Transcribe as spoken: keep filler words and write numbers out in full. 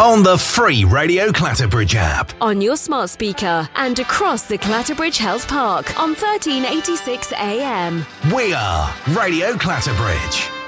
on the free Radio Clatterbridge app. On your smart speaker and across the Clatterbridge Health Park on thirteen eighty-six A M. We are Radio Clatterbridge.